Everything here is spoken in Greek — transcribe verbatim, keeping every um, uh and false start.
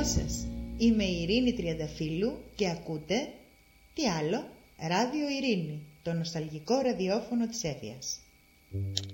σας, είμαι η Ειρήνη Τριανταφύλλου και ακούτε, τι άλλο, Ράδιο Ειρήνη, το νοσταλγικό ραδιόφωνο της Εύβοιας.